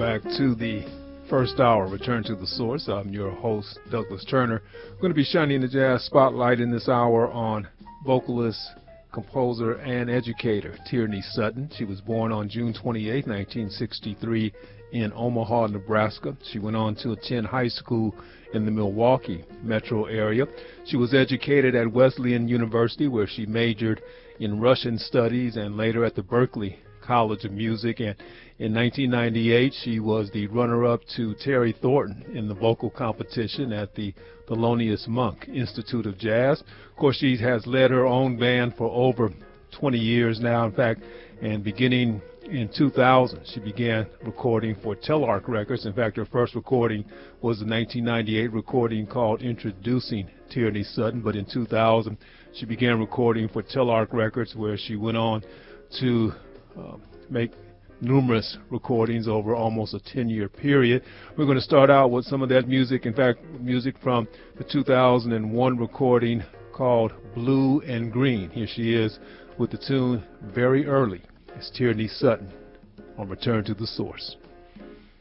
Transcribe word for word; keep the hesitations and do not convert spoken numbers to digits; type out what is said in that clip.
back to the first hour, Return to the Source. I'm your host, Douglas Turner. I'm going to be shining the jazz spotlight in this hour on vocalist, composer, and educator Tierney Sutton. She was born on June twenty-eighth, nineteen sixty-three in Omaha, Nebraska. She went on to attend high school in the Milwaukee metro area. She was educated at Wesleyan University, where she majored in Russian studies, and later at the Berklee College of Music. And in nineteen ninety-eight, she was the runner-up to Terry Thornton in the vocal competition at the Thelonious Monk Institute of Jazz. Of course, she has led her own band for over twenty years now. In fact, and beginning in two thousand, she began recording for Telarc Records. In fact, her first recording was the nineteen ninety-eight recording called Introducing Tierney Sutton. But in two thousand, she began recording for Telarc Records, where she went on to uh, make numerous recordings over almost a ten-year period. We're going to start out with some of that music. In fact, music from the two thousand one recording called Blue and Green. Here she is with the tune Very Early. It's Tierney Sutton on Return to the Source.